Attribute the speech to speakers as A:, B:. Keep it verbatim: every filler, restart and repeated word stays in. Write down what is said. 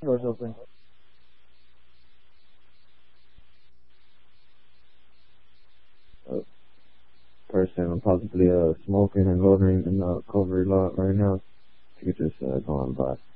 A: doors open.
B: A person possibly uh, smoking and loitering in the Culver lot right now. You could just uh, go on by.